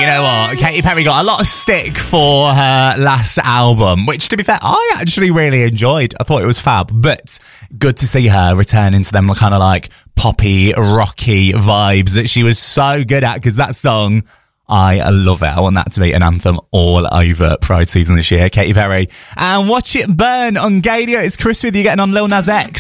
know what? Katy Perry got a lot of stick for her last album, which, to be fair, I actually really enjoyed. I thought it was fab, but good to see her returning to them kind of like poppy, rocky vibes that she was so good at, because that song, I love it. I want that to be an anthem all over Pride season this year. Katy Perry. And Watch It Burn on Gadio. It's Chris with you, getting on Lil Nas X.